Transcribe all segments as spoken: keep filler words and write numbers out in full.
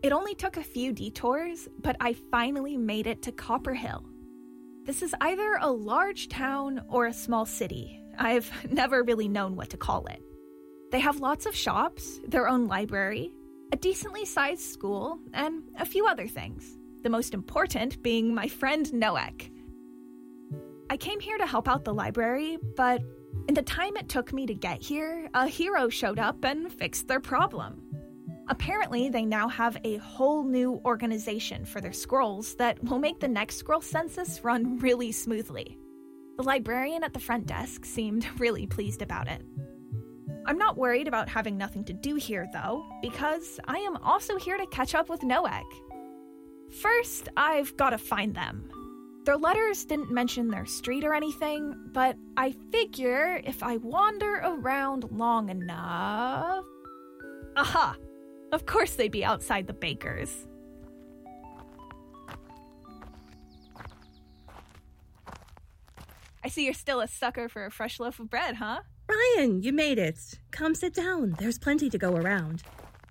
It only took a few detours, but I finally made it to Copperhill. This is either a large town or a small city. I've never really known what to call it. They have lots of shops, their own library, a decently sized school, and a few other things. The most important being my friend Noek. I came here to help out the library, but in the time it took me to get here, a hero showed up and fixed their problem. Apparently, they now have a whole new organization for their scrolls that will make the next scroll census run really smoothly. The librarian at the front desk seemed really pleased about it. I'm not worried about having nothing to do here, though, because I am also here to catch up with Noek. First, I've got to find them. Their letters didn't mention their street or anything, but I figure if I wander around long enough... Aha! Of course they'd be outside the baker's. I see you're still a sucker for a fresh loaf of bread, huh? Ryan, you made it. Come sit down. There's plenty to go around.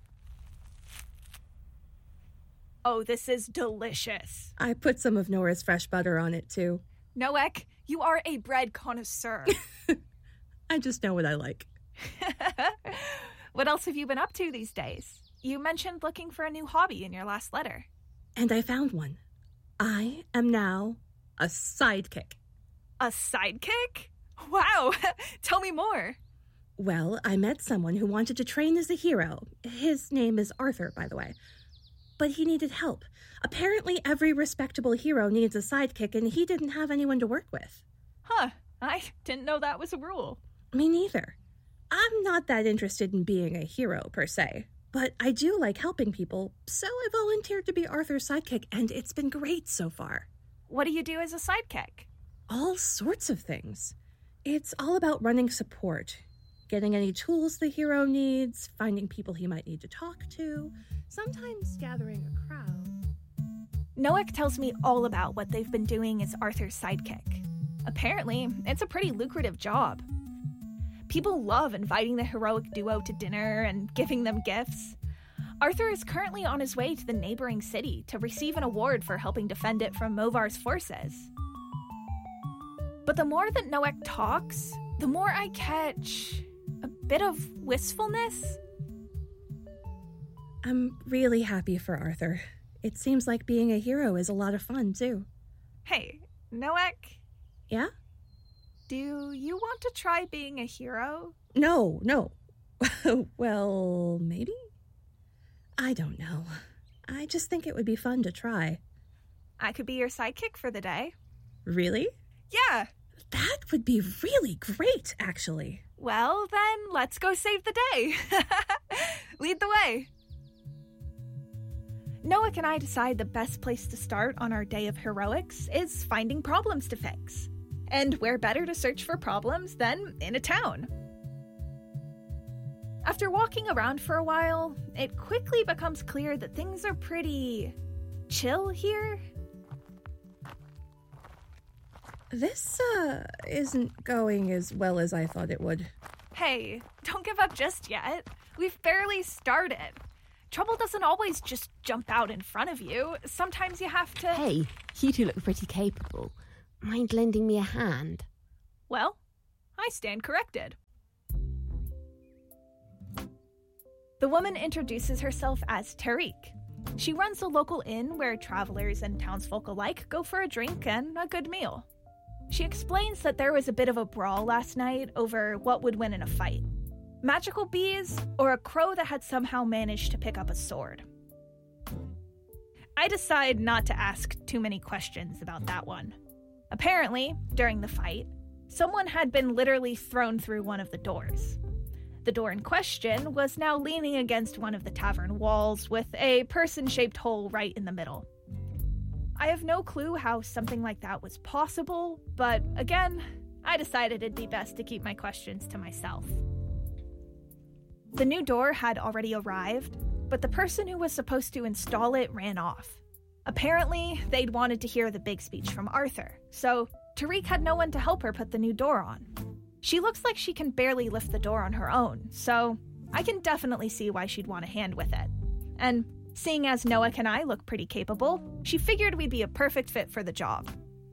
Oh, this is delicious. I put some of Nora's fresh butter on it, too. Noek, you are a bread connoisseur. I just know what I like. What else have you been up to these days? You mentioned looking for a new hobby in your last letter. And I found one. I am now a sidekick. A sidekick? Wow! Tell me more. Well, I met someone who wanted to train as a hero. His name is Arthur, by the way. But he needed help. Apparently every respectable hero needs a sidekick, and he didn't have anyone to work with. Huh. I didn't know that was a rule. Me neither. I'm not that interested in being a hero, per se. But I do like helping people, so I volunteered to be Arthur's sidekick, and it's been great so far. What do you do as a sidekick? All sorts of things. It's all about running support, getting any tools the hero needs, finding people he might need to talk to, sometimes gathering a crowd. Noek tells me all about what they've been doing as Arthur's sidekick. Apparently, it's a pretty lucrative job. People love inviting the heroic duo to dinner and giving them gifts. Arthur is currently on his way to the neighboring city to receive an award for helping defend it from Movar's forces. But the more that Noek talks, the more I catch a bit of wistfulness. I'm really happy for Arthur. It seems like being a hero is a lot of fun, too. Hey, Noek? Yeah? Do you want to try being a hero? No, no. Well, maybe? I don't know. I just think it would be fun to try. I could be your sidekick for the day. Really? Yeah. That would be really great, actually. Well, then, let's go save the day. Lead the way. Noek and I decide the best place to start on our day of heroics is finding problems to fix. And where better to search for problems than in a town? After walking around for a while, it quickly becomes clear that things are pretty chill here. This, uh, isn't going as well as I thought it would. Hey, don't give up just yet. We've barely started. Trouble doesn't always just jump out in front of you. Sometimes you have to... Hey, you two look pretty capable. Mind lending me a hand? Well, I stand corrected. The woman introduces herself as Tariq. She runs a local inn where travelers and townsfolk alike go for a drink and a good meal. She explains that there was a bit of a brawl last night over what would win in a fight. Magical bees or a crow that had somehow managed to pick up a sword. I decide not to ask too many questions about that one. Apparently, during the fight, someone had been literally thrown through one of the doors. The door in question was now leaning against one of the tavern walls with a person-shaped hole right in the middle. I have no clue how something like that was possible, but again, I decided it'd be best to keep my questions to myself. The new door had already arrived, but the person who was supposed to install it ran off. Apparently, they'd wanted to hear the big speech from Arthur, so Tariq had no one to help her put the new door on. She looks like she can barely lift the door on her own, so I can definitely see why she'd want a hand with it. And Seeing as Noak and I look pretty capable, she figured we'd be a perfect fit for the job.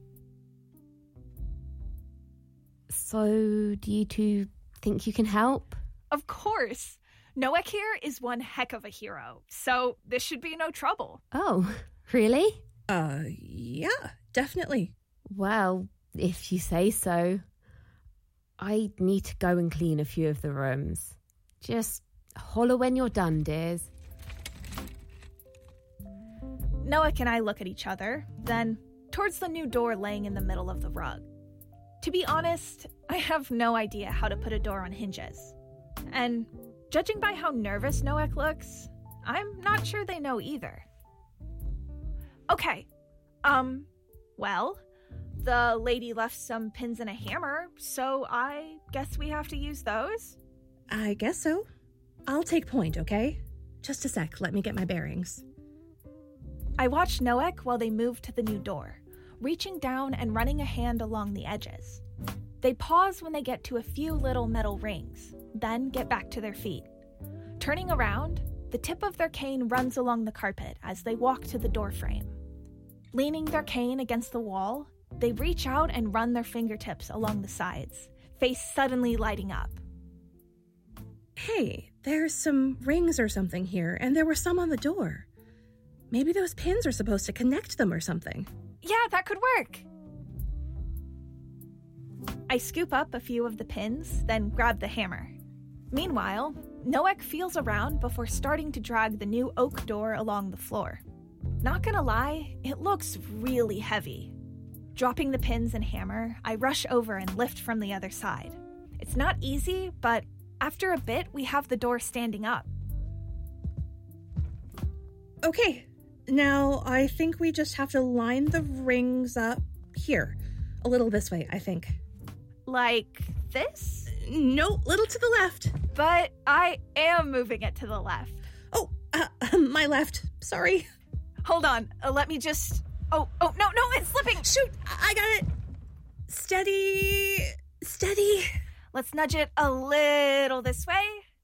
So, do you two think you can help? Of course. Noak here is one heck of a hero, so this should be no trouble. Oh, really? Uh, yeah, definitely. Well, if you say so. I need to go and clean a few of the rooms. Just holler when you're done, dears. Noak and I look at each other, then towards the new door laying in the middle of the rug. To be honest, I have no idea how to put a door on hinges. And judging by how nervous Noak looks, I'm not sure they know either. Okay, um, well, the lady left some pins and a hammer, so I guess we have to use those? I guess so. I'll take point, okay? Just a sec, let me get my bearings. I watched Noak while they moved to the new door, reaching down and running a hand along the edges. They pause when they get to a few little metal rings, then get back to their feet. Turning around, the tip of their cane runs along the carpet as they walk to the door frame. Leaning their cane against the wall, they reach out and run their fingertips along the sides, face suddenly lighting up. Hey, there's some rings or something here, and there were some on the door. Maybe those pins are supposed to connect them or something. Yeah, that could work. I scoop up a few of the pins, then grab the hammer. Meanwhile, Noak feels around before starting to drag the new oak door along the floor. Not gonna lie, it looks really heavy. Dropping the pins and hammer, I rush over and lift from the other side. It's not easy, but after a bit, we have the door standing up. Okay, now I think we just have to line the rings up here. A little this way, I think. Like this? No, little to the left. But I am moving it to the left. Oh, uh, my left. Sorry. Hold on, uh, let me just... Oh, oh, no, no, it's slipping! Shoot, I got it. Steady, steady. Let's nudge it a little this way.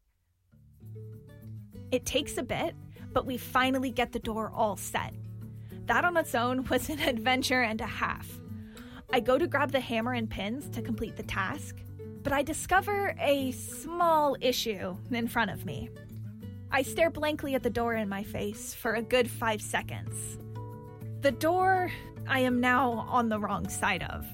It takes a bit, but we finally get the door all set. That on its own was an adventure and a half. I go to grab the hammer and pins to complete the task, but I discover a small issue in front of me. I stare blankly at the door in my face for a good five seconds. The door I am now on the wrong side of.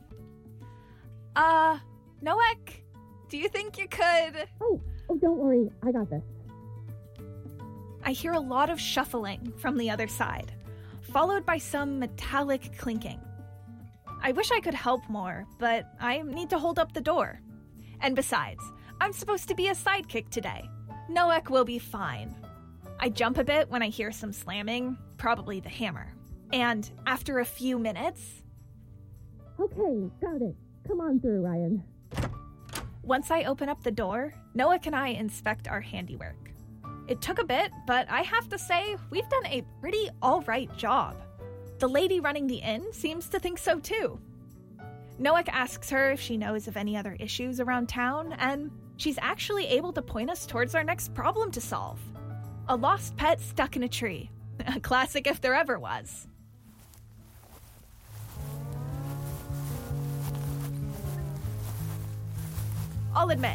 Uh, Noak, do you think you could... Oh, oh, don't worry. I got this. I hear a lot of shuffling from the other side, followed by some metallic clinking. I wish I could help more, but I need to hold up the door. And besides, I'm supposed to be a sidekick today. Noak will be fine. I jump a bit when I hear some slamming, probably the hammer. And after a few minutes... Okay, got it. Come on through, Ryan. Once I open up the door, Noak and I inspect our handiwork. It took a bit, but I have to say, we've done a pretty alright job. The lady running the inn seems to think so too. Noak asks her if she knows of any other issues around town, and she's actually able to point us towards our next problem to solve. A lost pet stuck in a tree. A classic if there ever was. I'll admit,